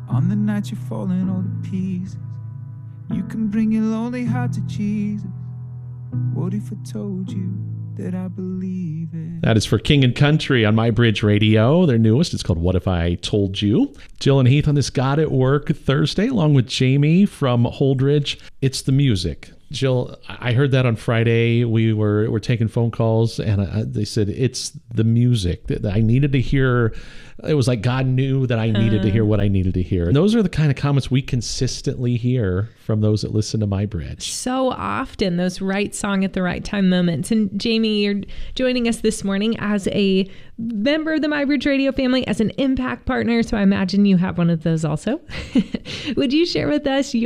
On the night you're falling all to pieces, you can bring your lonely heart to Jesus. What if I told you that I believe it? That is for King and Country on My Bridge Radio. Their newest, it's called What If I Told You. Jill and Heath on this God at Work Thursday, along with Jamie from Holdridge. It's the music. Jill, I heard that on Friday. We were taking phone calls, and they said it's the music that I needed to hear. It was like God knew that I needed to hear what I needed to hear. And those are the kind of comments we consistently hear from those that listen to My Bridge. So often, those right song at the right time moments. And Jamie, you're joining us this morning as a member of the My Bridge Radio family, as an impact partner. So I imagine you have one of those also. Would you share with us